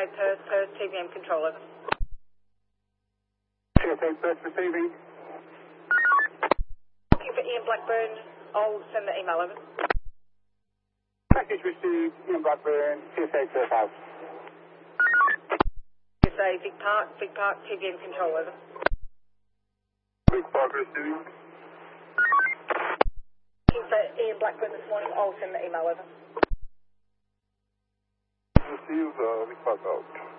TSA Perth, TVM control, over. TSA Perth receiving. Looking for Ian Blackburn. I'll send the email over. Package received, Ian Blackburn, TSA Perth House. TSA Big Park, TVM control, over. Big Park receiving. Looking for Ian Blackburn this morning. I'll send the email over. Receive, Big Park out.